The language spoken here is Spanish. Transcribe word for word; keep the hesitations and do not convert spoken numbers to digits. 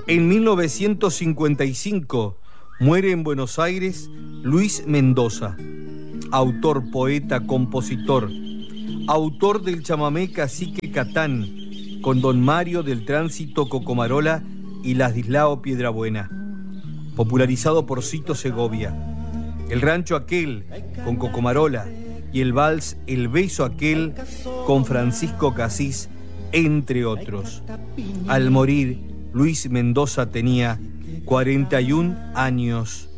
En mil novecientos cincuenta y cinco muere en Buenos Aires Luis Mendoza, autor, poeta, compositor, autor del chamamé Cacique Catán, con Don Mario del Tránsito Cocomarola y Ladislao Piedrabuena, popularizado por Cito Segovia, el rancho aquel con Cocomarola y el vals El beso aquel con Francisco Casís, entre otros. Al morir, Luis Mendoza tenía cuarenta y un años